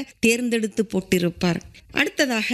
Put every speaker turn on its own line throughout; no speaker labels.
தேர்ந்தெடுத்து போட்டிருப்பார். அடுத்ததாக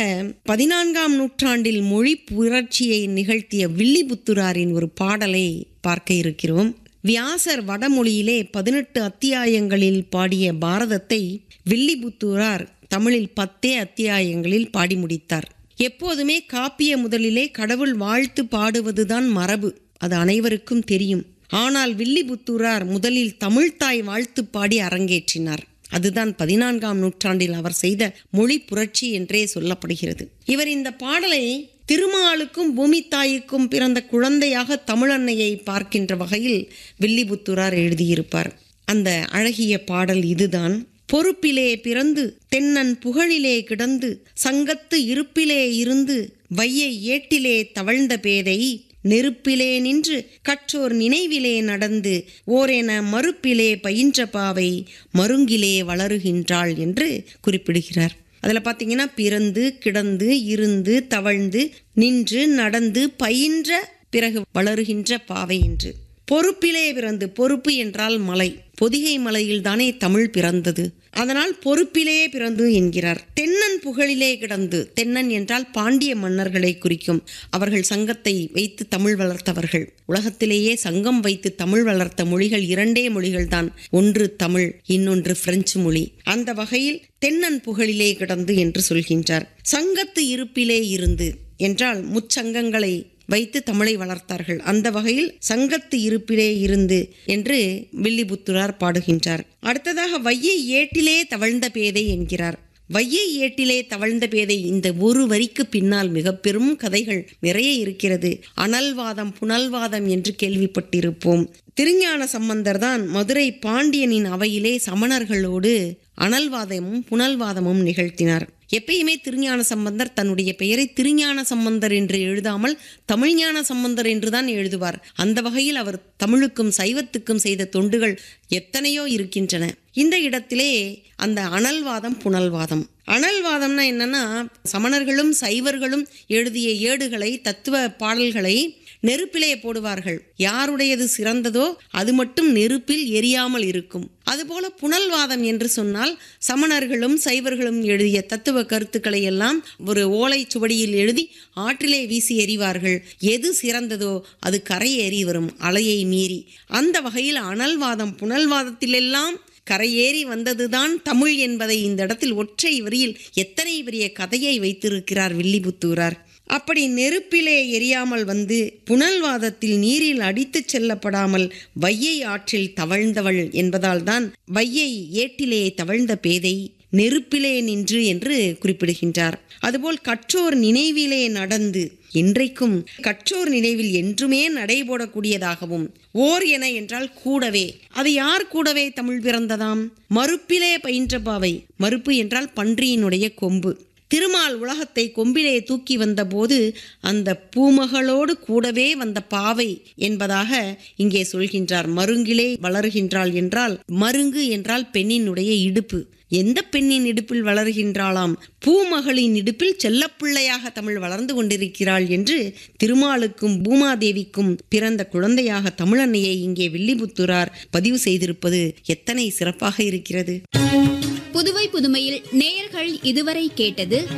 14ஆம் நூற்றாண்டில் மொழி புரட்சியை நிகழ்த்திய வில்லிபுத்தூராரின் ஒரு பாடலை பார்க்க இருக்கிறோம். வியாசர் வடமொழியிலே 18 அத்தியாயங்களில் பாடிய பாரதத்தை வில்லிபுத்தூரார் தமிழில் 10 அத்தியாயங்களில் பாடி முடித்தார். எப்போதுமே காப்பிய முதலிலே கடவுள் வாழ்த்து பாடுவதுதான் மரபு, அது அனைவருக்கும் தெரியும். ஆனால் வில்லிபுத்தூரார் முதலில் தமிழ்த்தாய் வாழ்த்து பாடி அரங்கேற்றினார். அதுதான் 14ஆம் நூற்றாண்டில் அவர் செய்த மொழி புரட்சி என்றே சொல்லப்படுகிறது. இவர் இந்த பாடலை திருமாலுக்கும் பூமித்தாய்க்கும் பிறந்த குழந்தையாக தமிழன்னையை பார்க்கின்ற வகையில் வில்லிபுத்தூரார் எழுதியிருப்பார். அந்த அழகிய பாடல் இதுதான். பொறுப்பிலே பிறந்து தென்னன் புகழிலே கிடந்து சங்கத்து இருப்பிலே இருந்து வையை ஏட்டிலே தவழ்ந்த பேதை நெருப்பிலே நின்று கற்றோர் நினைவிலே நடந்து ஓரென மறுப்பிலே பயின்ற பாவை மருங்கிலே வளருகின்றாள் என்று குறிப்பிடுகிறார். அதில் பார்த்தீங்கன்னா பிறந்து கிடந்து இருந்து தவழ்ந்து நின்று நடந்து பயின்ற பிறகு வளருகின்ற பாவை என்று. பொறுப்பிலே பிறந்து, பொறுப்பு என்றால் மலை, பொதிகை மலையில் தானே தமிழ் பிறந்தது, அதனால் பொறுப்பிலே பிறந்து என்கிறார். தென்னன் புகழிலே கிடந்து, தென்னன் என்றால் பாண்டிய மன்னர்களை குறிக்கும். அவர்கள் சங்கத்தை வைத்து தமிழ் வளர்த்தவர்கள். உலகத்திலேயே சங்கம் வைத்து தமிழ் வளர்த்த மொழிகள் 2 மொழிகள் தான், ஒன்று தமிழ், இன்னொன்று பிரெஞ்சு மொழி. அந்த வகையில் தென்னன் புகழிலே கிடந்து என்று சொல்கின்றார். சங்கத்து இருப்பிலே இருந்து என்றால் முச்சங்கங்களை வைத்து தமிழை வளர்த்தார்கள். அந்த வகையில் சங்கத்து இருப்பிலே இருந்து என்று வில்லிபுத்தூரார் பாடுகின்றார். அடுத்ததாக வையை ஏட்டிலே தவழ்ந்த பேதை என்கிறார். வையை ஏட்டிலே தவழ்ந்த பேதை, இந்த ஒரு வரிக்கு பின்னால் மிக பெரும் கதைகள் நிறைய இருக்கிறது. அனல்வாதம் புனல்வாதம் என்று கேள்விப்பட்டிருப்போம். திருஞான சம்பந்தர் தான் மதுரை பாண்டியனின் அவையிலே சமணர்களோடு அனல்வாதமும் புனல்வாதமும் நிகழ்த்தினார். எப்பயுமே திருஞான சம்பந்தர் தன்னுடைய பெயரை திருஞான சம்பந்தர் என்று எழுதாமல் தமிழ்ஞான சம்பந்தர் என்றுதான் எழுதுவார். அந்த வகையில் அவர் தமிழுக்கும் சைவத்துக்கும் செய்த தொண்டுகள் எத்தனையோ இருக்கின்றன. இந்த இடத்திலே அந்த அனல்வாதம் புனல்வாதம். அனல்வாதம்னா என்னன்னா, சமணர்களும் சைவர்களும் எழுதிய ஏடுகளை, தத்துவ பாடல்களை நெருப்பிலே போடுவார்கள். யாருடையது சிறந்ததோ அது மட்டும் நெருப்பில் எரியாமல் இருக்கும். அதுபோல புனல்வாதம் என்று சொன்னால் சமணர்களும் சைவர்களும் எழுதிய தத்துவ கருத்துக்களை எல்லாம் ஒரு ஓலை சுவடியில் எழுதி ஆற்றிலே வீசி எறிவார்கள். எது சிறந்ததோ அது கரையேறி வரும், அலையை மீறி. அந்த வகையில் அனல்வாதம் புனல்வாதத்திலெல்லாம் கரையேறி வந்ததுதான் தமிழ் என்பதை இந்த இடத்தில் ஒற்றை வரியில் எத்தனை பெரிய கதையை வைத்திருக்கிறார் வில்லிபுத்தூரார். அப்படி நெருப்பிலே எரியாமல் வந்து புனல்வாதத்தில் நீரில் அடித்து செல்லப்படாமல் வையை ஆற்றில் தவழ்ந்தவள் என்பதால் தான் வையை ஏட்டிலே தவழ்ந்த பேதை நெருப்பிலே நின்று என்று குறிப்பிடுகின்றார். அதுபோல் கற்றோர் நினைவிலே நடந்து, இன்றைக்கும் கற்றோர் நினைவில் என்றுமே நடைபோடக்கூடியதாகவும், ஓர் என என்றால் கூடவே, அது யார் கூடவே தமிழ் பிறந்ததாம்? மறுப்பிலே பயின்ற பாவை. மறுப்பு என்றால் பன்றியினுடைய கொம்பு. திருமால் உலகத்தை கொம்பிலே தூக்கி வந்தபோது அந்த பூமகளோடு கூடவே வந்த பாவை என்பதாக இங்கே சொல்கின்றார். மருங்கிலே வளருகின்றாள் என்றால், மருங்கு என்றால் பெண்ணினுடைய இடுப்பு. எந்த பெண்ணின் இடுப்பில் வளர்கின்றாளாம்? பூமகளின் இடுப்பில் செல்லப்பிள்ளையாக தமிழ் வளர்ந்து கொண்டிருக்கிறாள் என்று திருமாலுக்கும் பூமாதேவிக்கும் பிறந்த குழந்தையாக தமிழன்னையை இங்கே வில்லிபுத்தூரார் பதிவு செய்திருப்பது எத்தனை சிறப்பாக இருக்கிறது.
புதுவை புதுமையில் நேயர்கள் இதுவரை கேட்டது